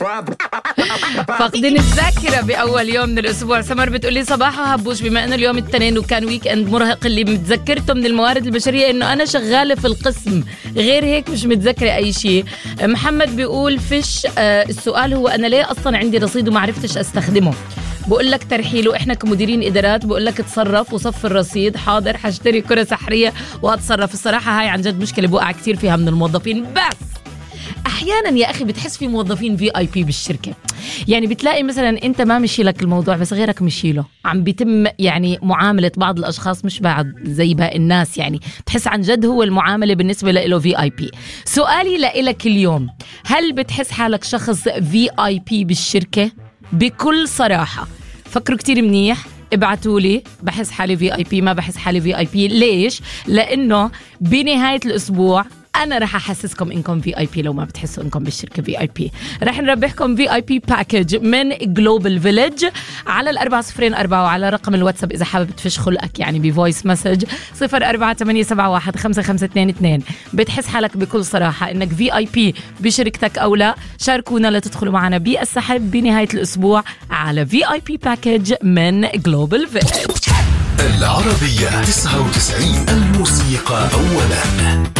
فاقدين الذاكرة بأول يوم من الأسبوع. سمر بتقولي صباحا هبوش، بما أنه اليوم الاثنين وكان ويك اند مرهق، اللي متذكرته من الموارد البشرية أنه أنا شغالة في القسم، غير هيك مش متذكرة أي شيء. محمد بيقول فيش السؤال هو أنا ليه أصلا عندي رصيد وما عرفتش أستخدمه؟ بقول لك ترحيله، احنا كمديرين ادارات بقول لك اتصرف وصف الرصيد. حاضر حاشتري كرة سحرية واتصرف. الصراحة هاي عن جد مشكلة بوقع كتير فيها من الموظفين. بس احيانا يا اخي بتحس في موظفين VIP بالشركة، يعني بتلاقي مثلا انت ما مشي لك الموضوع بس غيرك مشي له، عم بيتم يعني معاملة بعض الاشخاص مش بعض زي باقي الناس، يعني بتحس عن جد هو المعاملة بالنسبة له VIP. سؤالي لإلك اليوم، هل بتحس حالك شخص VIP بالشركة؟ بكل صراحة فكروا كتير منيح، ابعتولي. بحس حالي VIP، ما بحس حالي VIP. ليش؟ لأنه بنهاية الأسبوع أنا رح أحسسكم إنكم VIP لو ما بتحسوا إنكم بالشركة VIP. رح نربحكم VIP باكج من Global Village على 404 وعلى رقم الواتساب إذا حابب تفش خلقك يعني بفويس مسج 0487715522. بتحس حالك بكل صراحة إنك VIP بشركتك أو لا؟ شاركونا لتدخلوا معنا بالسحب بنهاية الأسبوع على VIP باكج من Global Village. العربية 99، الموسيقى أولا.